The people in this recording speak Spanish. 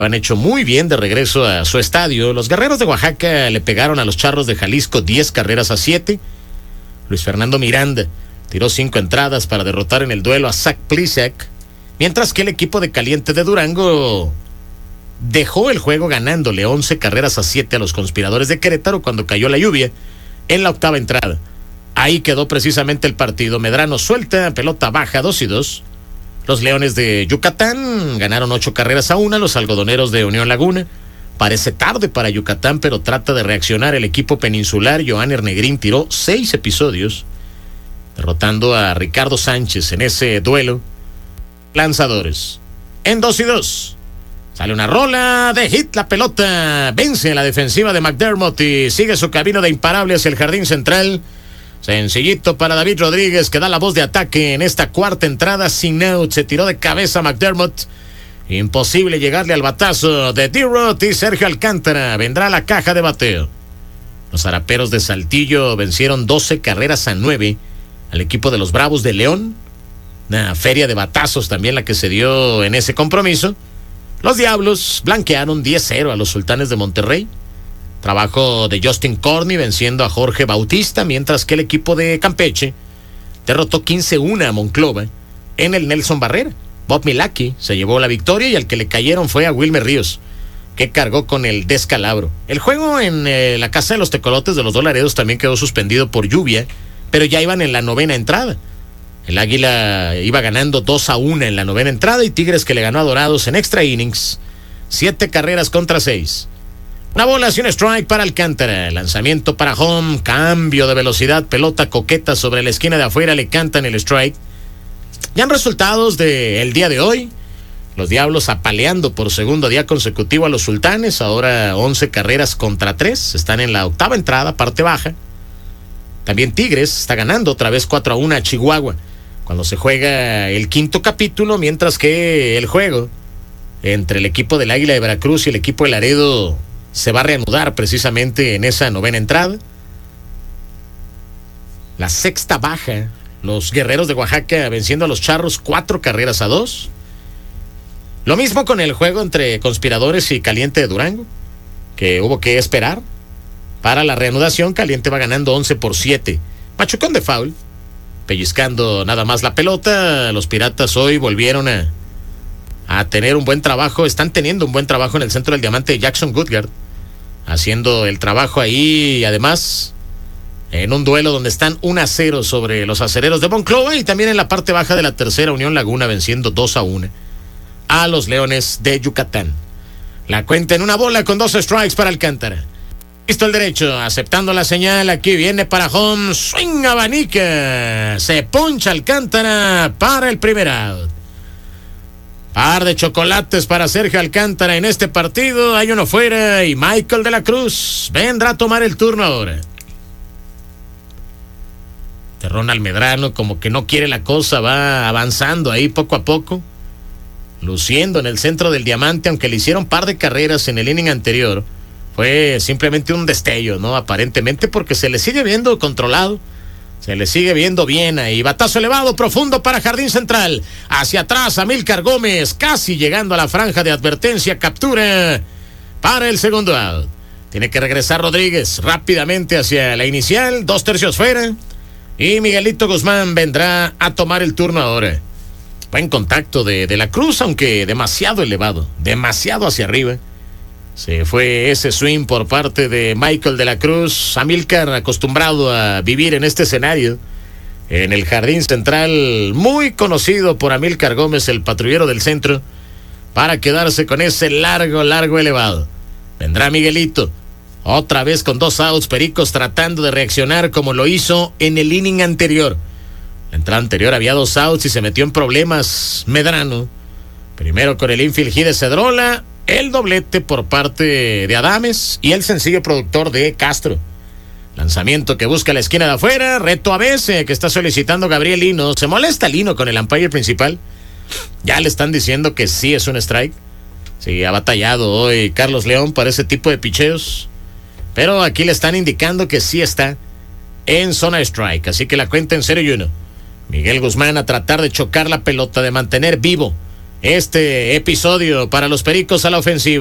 Han hecho muy bien de regreso a su estadio. Los Guerreros de Oaxaca le pegaron a los Charros de Jalisco 10-7. Luis Fernando Miranda tiró 5 entradas para derrotar en el duelo a Zach Plesac, mientras que el equipo de Caliente de Durango dejó el juego ganándole 11-7 a los Conspiradores de Querétaro cuando cayó la lluvia en la 8ª entrada. Ahí quedó precisamente el partido. Medrano suelta, pelota baja, 2-2. Los Leones de Yucatán ganaron 8-1 a los Algodoneros de Unión Laguna. Parece tarde para Yucatán, pero trata de reaccionar el equipo peninsular. Johanner Negrín tiró 6 episodios, derrotando a Ricardo Sánchez en ese duelo. Lanzadores en 2-2. Sale una rola de hit, la pelota vence a la defensiva de McDermott y sigue su camino de imparable hacia el jardín central. Sencillito para David Rodríguez, que da la voz de ataque en esta 4ª entrada sin out. Se tiró de cabeza McDermott. Imposible llegarle al batazo de D-Rod y Sergio Alcántara. Vendrá la caja de bateo. Los Araperos de Saltillo vencieron 12-9 al equipo de los Bravos de León. Una feria de batazos también la que se dio en ese compromiso. Los Diablos blanquearon 10-0 a los Sultanes de Monterrey. Trabajo de Justin Corney venciendo a Jorge Bautista, mientras que el equipo de Campeche derrotó 15-1 a Monclova en el Nelson Barrera. Bob Milwaukee se llevó la victoria y al que le cayeron fue a Wilmer Ríos, que cargó con el descalabro. El juego en la casa de los Tecolotes de los Dolaredos también quedó suspendido por lluvia, pero ya iban en la 9ª entrada. El Águila iba ganando 2-1 en la 9ª entrada y Tigres, que le ganó a Dorados en extra innings, 7-6. Una bola y un strike para Alcántara. Lanzamiento para home, cambio de velocidad, pelota coqueta sobre la esquina de afuera, le cantan el strike. Ya en resultados del día de hoy, los Diablos apaleando por segundo día consecutivo a los Sultanes, ahora 11-3, están en la 8ª entrada, parte baja. También Tigres está ganando otra vez 4-1 a Chihuahua, cuando se juega el 5º capítulo, mientras que el juego entre el equipo del Águila de Veracruz y el equipo de Laredo se va a reanudar precisamente en esa 9ª entrada. La 6ª baja, los Guerreros de Oaxaca venciendo a los Charros 4-2. Lo mismo con el juego entre Conspiradores y Caliente de Durango, que hubo que esperar para la reanudación. Caliente va ganando 11-7. Machucón de foul, pellizcando nada más la pelota. Los Piratas hoy volvieron a tener un buen trabajo. Están teniendo un buen trabajo en el centro del diamante. Jackson Goodgard haciendo el trabajo ahí, y además en un duelo donde están 1-0 sobre los Acereros de Monclova, y también en la parte baja de la tercera, Unión Laguna venciendo 2-1 a los Leones de Yucatán. La cuenta en una bola con 2 strikes para Alcántara. Listo el derecho, aceptando la señal, aquí viene para home, swing abanica, se poncha Alcántara para el primer out. Par de chocolates para Sergio Alcántara en este partido. Hay uno fuera y Michael de la Cruz vendrá a tomar el turno ahora. Ronald Medrano como que no quiere la cosa, va avanzando ahí poco a poco, luciendo en el centro del diamante, aunque le hicieron par de carreras en el inning anterior. Fue simplemente un destello, ¿no? Aparentemente, porque se le sigue viendo controlado. Se le sigue viendo bien ahí. Batazo elevado, profundo para jardín central. Hacia atrás, Amílcar Gómez, casi llegando a la franja de advertencia. Captura para el segundo out. Tiene que regresar Rodríguez rápidamente hacia la inicial. 2/3 fuera. Y Miguelito Guzmán vendrá a tomar el turno ahora. Buen contacto de la Cruz, aunque demasiado elevado. Demasiado hacia arriba. Se fue ese swing por parte de Michael de la Cruz. Amílcar, acostumbrado a vivir en este escenario, en el jardín central, muy conocido por Amílcar Gómez, el patrullero del centro, para quedarse con ese largo elevado. Vendrá Miguelito, otra vez con 2 outs, Pericos tratando de reaccionar como lo hizo en el inning anterior. La entrada anterior había 2 outs y se metió en problemas Medrano. Primero con el infield hit de Cedrola, el doblete por parte de Adames y el sencillo productor de Castro. Lanzamiento que busca la esquina de afuera, reto a veces que está solicitando Gabriel Lino. Se molesta Lino con el umpire principal. Ya le están diciendo que sí es un strike. Sí, ha batallado hoy Carlos León para ese tipo de picheos, pero aquí le están indicando que sí está en zona de strike, así que la cuenta en 0-1. Miguel Guzmán a tratar de chocar la pelota, de mantener vivo este episodio para los Pericos a la ofensiva.